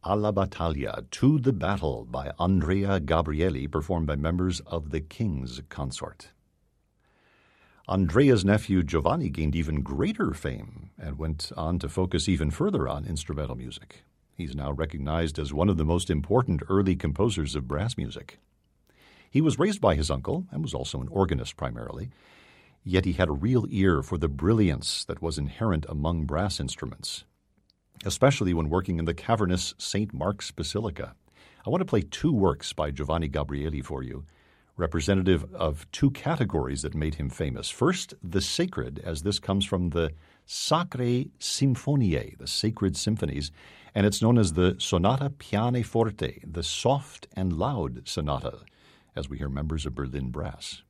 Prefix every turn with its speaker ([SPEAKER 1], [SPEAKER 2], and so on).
[SPEAKER 1] Alla Battaglia, To the Battle by Andrea Gabrieli, performed by members of the King's Consort. Andrea's nephew Giovanni gained even greater fame and went on to focus even further on instrumental music. He's now recognized as one of the most important early composers of brass music. He was raised by his uncle and was also an organist primarily, yet he had a real ear for the brilliance that was inherent among brass instruments, especially when working in the cavernous St. Mark's Basilica. I want to play two works by Giovanni Gabrieli for you, representative of two categories that made him famous. First, the sacred, as this comes from the Sacre Sinfoniae, the sacred symphonies, and it's known as the Sonata Pianoforte, the soft and loud sonata, as we hear members of Berlin Brass.